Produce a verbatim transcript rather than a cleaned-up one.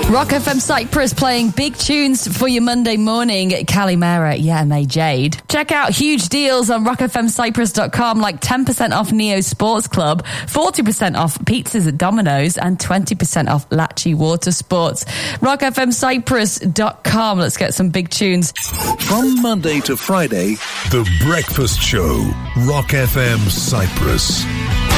Rock F M Cyprus playing big tunes for your Monday morning. Calimera, yeah, May Jade. Check out huge deals on rock f m cyprus dot com, like ten percent off Neo Sports Club, forty percent off pizzas at Domino's, and twenty percent off Lachi Water Sports. rock f m cyprus dot com. Let's get some big tunes. From Monday to Friday, The Breakfast Show, Rock F M Cyprus.